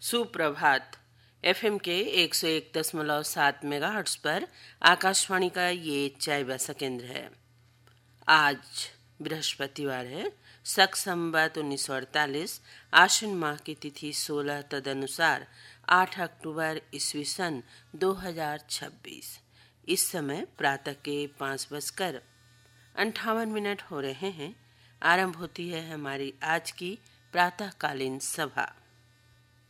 सुप्रभात। एफएम के 101.7 मेगाहर्ट्ज पर आकाशवाणी का ये चाईबासा केंद्र है। आज बृहस्पतिवार है, शक संवत 1948, आश्विन माह की तिथि 16, तदनुसार 8 अक्टूबर ईस्वी सन 2026। इस समय प्रातः के 5:58 हो रहे हैं। आरंभ होती है हमारी आज की प्रातःकालीन सभा।